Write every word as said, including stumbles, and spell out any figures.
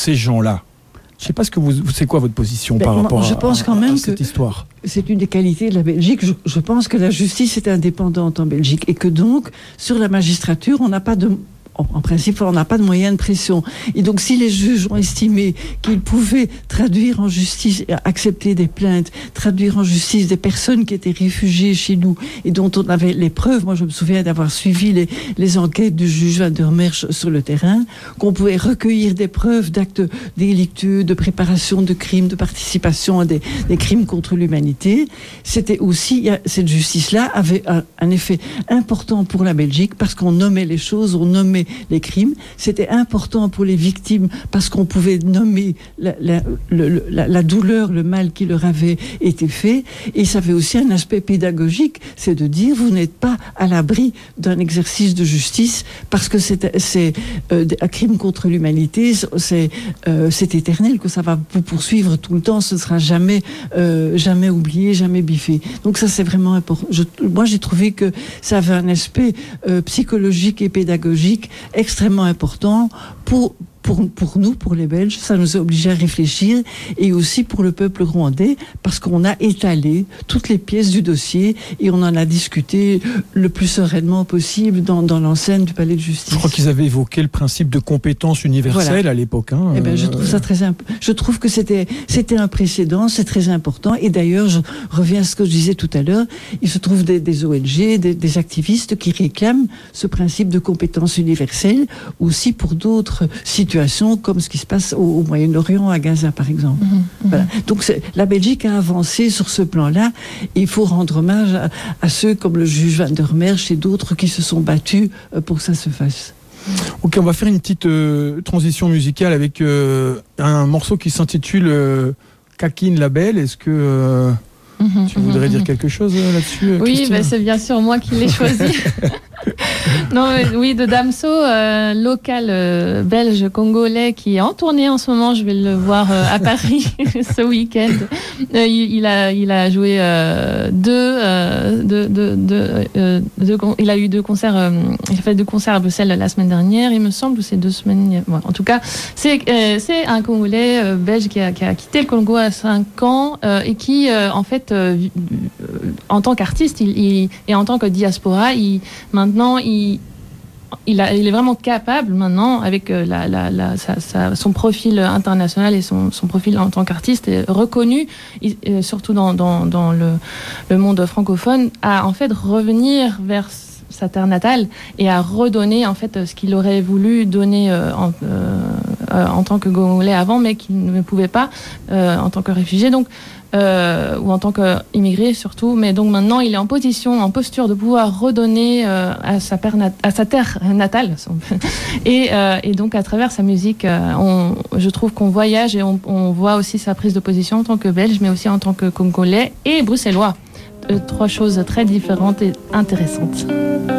ces gens-là. Je ne sais pas ce que vous, c'est quoi votre position ben, par moi, rapport je à, pense quand même à cette que histoire. C'est une des qualités de la Belgique. Je, je pense que la justice est indépendante en Belgique et que donc, sur la magistrature, on n'a pas de... En principe, on n'a pas de moyens de pression. Et donc, si les juges ont estimé qu'ils pouvaient traduire en justice, accepter des plaintes, traduire en justice des personnes qui étaient réfugiées chez nous et dont on avait les preuves, moi je me souviens d'avoir suivi les, les enquêtes du juge Van der Merch sur le terrain, qu'on pouvait recueillir des preuves d'actes délictueux, de préparation de crimes, de participation à des, des crimes contre l'humanité. C'était aussi, cette justice-là avait un, un effet important pour la Belgique parce qu'on nommait les choses, on nommait les crimes. C'était important pour les victimes parce qu'on pouvait nommer la, la, le, la, la douleur, le mal qui leur avait été fait. Et ça avait aussi un aspect pédagogique, c'est de dire vous n'êtes pas à l'abri d'un exercice de justice parce que c'est, c'est euh, un crime contre l'humanité, c'est, euh, c'est éternel, que ça va vous poursuivre tout le temps, ce ne sera jamais, euh, jamais oublié, jamais biffé. Donc ça c'est vraiment important. Je, moi j'ai trouvé que ça avait un aspect euh, psychologique et pédagogique extrêmement important pour, pour, pour nous, pour les Belges. Ça nous a obligés à réfléchir, et aussi pour le peuple rwandais, parce qu'on a étalé toutes les pièces du dossier et on en a discuté le plus sereinement possible dans, dans l'enceinte du palais de justice. Je crois qu'ils avaient évoqué le principe de compétence universelle voilà. à l'époque. Hein, eh ben, je trouve ça très imp... Je trouve que c'était, c'était un précédent, c'est très important. Et d'ailleurs, je reviens à ce que je disais tout à l'heure, il se trouve des, des O N G, des, des activistes qui réclament ce principe de compétence universelle aussi pour d'autres situations, comme ce qui se passe au, au Moyen-Orient, à Gaza par exemple. Mmh, mmh. Voilà. Donc c'est, la Belgique a avancé sur ce plan-là, et il faut rendre hommage à, à ceux comme le juge Van der Merch et d'autres qui se sont battus pour que ça se fasse. Ok, on va faire une petite euh, transition musicale avec euh, un morceau qui s'intitule euh, Kakin Label. Est-ce que euh, mmh, tu voudrais mmh, dire quelque chose euh, là-dessus? Oui, bah, c'est bien sûr moi qui l'ai choisi. Non, mais, oui, de Damso, euh, local euh, belge congolais qui est en tournée en ce moment. Je vais le voir euh, à Paris ce week-end. Euh, il, il a, il a joué euh, deux, euh, deux, deux, deux, euh, deux, il a eu deux concerts. Euh, il a fait deux concerts à Bruxelles la semaine dernière, il me semble, ou c'est deux semaines. Ouais, en tout cas, c'est, euh, c'est un Congolais euh, belge qui a, qui a quitté le Congo à cinq ans euh, et qui, euh, en fait, euh, en tant qu'artiste, il, il, et en tant que diaspora, il maintenant il Il, a, il est vraiment capable maintenant, avec la, la, la, sa, sa, son profil international et son, son profil en tant qu'artiste est reconnu, il, surtout dans, dans, dans le, le monde francophone, à en fait revenir vers sa terre natale et à redonner en fait ce qu'il aurait voulu donner euh, en, euh, en tant que Congolais avant, mais qu'il ne pouvait pas euh, en tant que réfugié. Donc Euh, ou en tant qu'immigré surtout, mais donc maintenant il est en position, en posture de pouvoir redonner euh, à, sa père nat- à sa terre natale et, euh, et donc à travers sa musique euh, on, je trouve qu'on voyage et on, on voit aussi sa prise de position en tant que Belge, mais aussi en tant que Congolais et Bruxellois, euh, trois choses très différentes et intéressantes.